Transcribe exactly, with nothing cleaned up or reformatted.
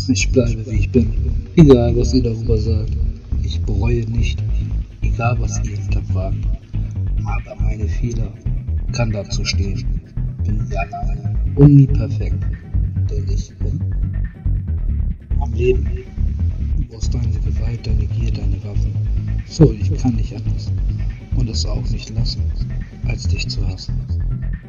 Ich bleibe wie ich bin, egal was ihr darüber sagt. Ich bereue nicht, egal was ihr hinterfragt. Aber meine Fehler kann dazu stehen. Bin nie alleine und nie perfekt, denn ich bin am Leben. Du brauchst deine Gewalt, deine Gier, deine Waffen. So, ich kann nicht anders und es auch nicht lassen, als dich zu hassen.